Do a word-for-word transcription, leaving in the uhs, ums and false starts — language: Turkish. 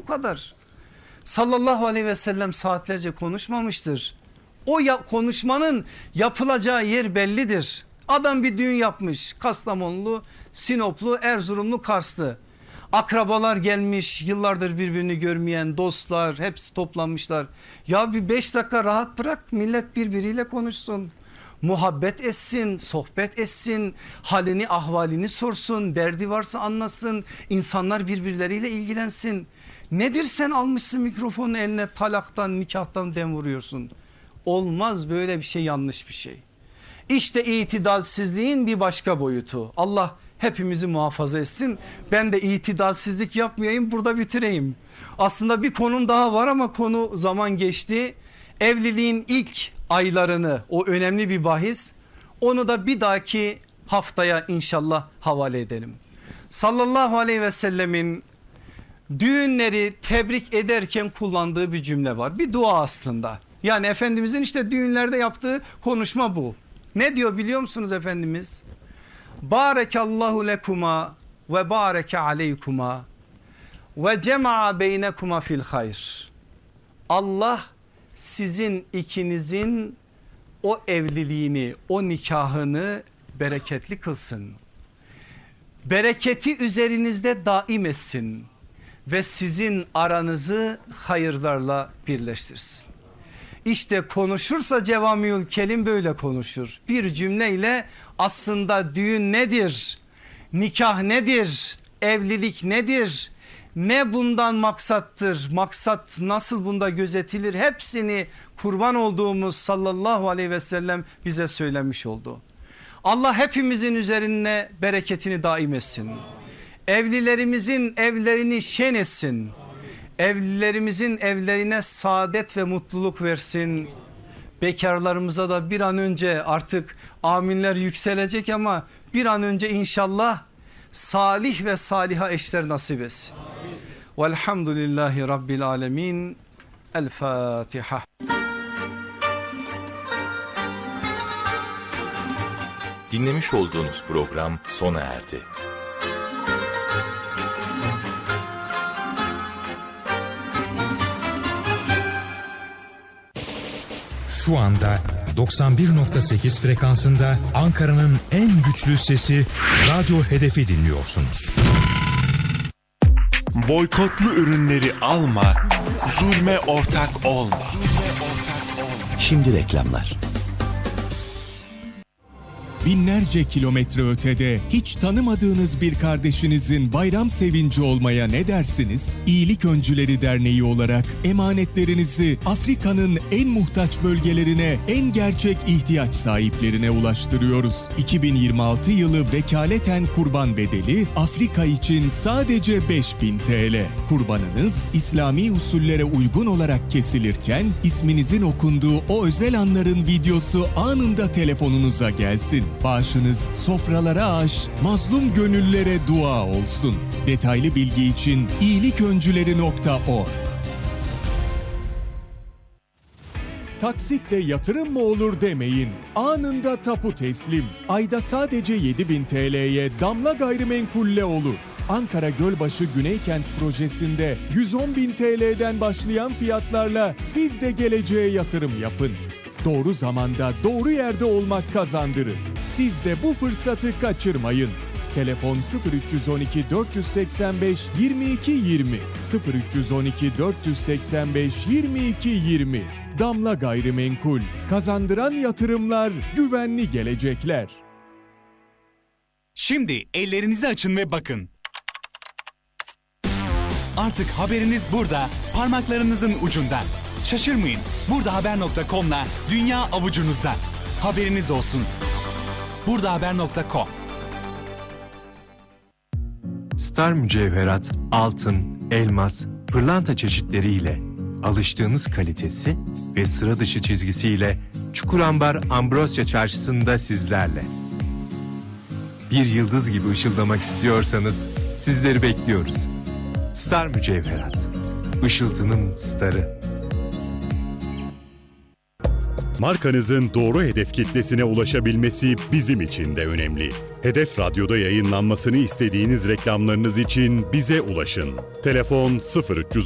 kadar. Sallallahu aleyhi ve sellem saatlerce konuşmamıştır. O ya, konuşmanın yapılacağı yer bellidir. Adam bir düğün yapmış, Kastamonlu, Sinoplu, Erzurumlu, Karslı. Akrabalar gelmiş, yıllardır birbirini görmeyen dostlar hepsi toplanmışlar. Ya bir beş dakika rahat bırak, millet birbiriyle konuşsun. Muhabbet etsin, sohbet etsin, halini ahvalini sorsun, derdi varsa anlasın, insanlar birbirleriyle ilgilensin. Nedir sen almışsın mikrofonu eline, talaktan nikahtan dem vuruyorsun. Olmaz, böyle bir şey yanlış bir şey. İşte itidalsizliğin bir başka boyutu. Allah hepimizi muhafaza etsin. Ben de itidalsizlik yapmayayım, burada bitireyim. Aslında bir konum daha var ama konu zaman geçti. Evliliğin ilk aylarını, o önemli bir bahis, onu da bir dahaki haftaya inşallah havale edelim. Sallallahu aleyhi ve sellemin düğünleri tebrik ederken kullandığı bir cümle var. Bir dua aslında. Yani Efendimizin işte düğünlerde yaptığı konuşma bu. Ne diyor biliyor musunuz Efendimiz? Barekallahu lekuma ve bareke aleykuma ve cema'a beynekuma fil hayr. Allah sizin ikinizin o evliliğini, o nikahını bereketli kılsın. Bereketi üzerinizde daim etsin ve sizin aranızı hayırlarla birleştirsin. İşte konuşursa Cevamiül Kelim böyle konuşur. Bir cümleyle aslında düğün nedir? Nikah nedir? Evlilik nedir? Ne bundan maksattır? Maksat nasıl bunda gözetilir? Hepsini kurban olduğumuz sallallahu aleyhi ve sellem bize söylemiş oldu. Allah hepimizin üzerine bereketini daim etsin. Evlilerimizin evlerini şen etsin. Evlilerimizin evlerine saadet ve mutluluk versin. Bekarlarımıza da bir an önce, artık aminler yükselecek ama bir an önce inşallah salih ve saliha eşler nasip etsin. Velhamdülillahi Rabbil alemin. El Fatiha. Dinlemiş olduğunuz program sona erdi. Şu anda doksan bir nokta sekiz frekansında Ankara'nın en güçlü sesi Radyo Hedef'i dinliyorsunuz. Boykotlu ürünleri alma, zulme ortak olma. Şimdi reklamlar. Binlerce kilometre ötede hiç tanımadığınız bir kardeşinizin bayram sevinci olmaya ne dersiniz? İyilik Öncüleri Derneği olarak emanetlerinizi Afrika'nın en muhtaç bölgelerine, en gerçek ihtiyaç sahiplerine ulaştırıyoruz. iki bin yirmi altı yılı vekaleten kurban bedeli Afrika için sadece beş bin T L. Kurbanınız İslami usullere uygun olarak kesilirken isminizin okunduğu o özel anların videosu anında telefonunuza gelsin. Bağışınız sofralara aş, mazlum gönüllere dua olsun. Detaylı bilgi için iyiliköncüleri nokta org. Taksitle yatırım mı olur demeyin. Anında tapu teslim. Ayda sadece yedi bin T L'ye Damla Gayrimenkul'le olur. Ankara Gölbaşı Güneykent projesinde yüz on bin T L'den başlayan fiyatlarla siz de geleceğe yatırım yapın. Doğru zamanda doğru yerde olmak kazandırır. Siz de bu fırsatı kaçırmayın. Telefon sıfır üç on iki dört seksen beş yirmi iki yirmi sıfır üç on iki dört seksen beş yirmi iki yirmi. Damla Gayrimenkul, kazandıran yatırımlar, güvenli gelecekler. Şimdi ellerinizi açın ve bakın. Artık haberiniz burada, parmaklarınızın ucunda. Şaşırmayın, buradahaber nokta com'la dünya avucunuzda. Haberiniz olsun. buradahaber nokta com. Star mücevherat, altın, elmas, pırlanta çeşitleriyle alıştığınız kalitesi ve sıra dışı çizgisiyle Çukurambar Ambrosya Çarşısı'nda sizlerle. Bir yıldız gibi ışıldamak istiyorsanız sizleri bekliyoruz. Star mücevherat, ışıltının starı. Markanızın doğru hedef kitlesine ulaşabilmesi bizim için de önemli. Hedef Radyo'da yayınlanmasını istediğiniz reklamlarınız için bize ulaşın. Telefon sıfır üç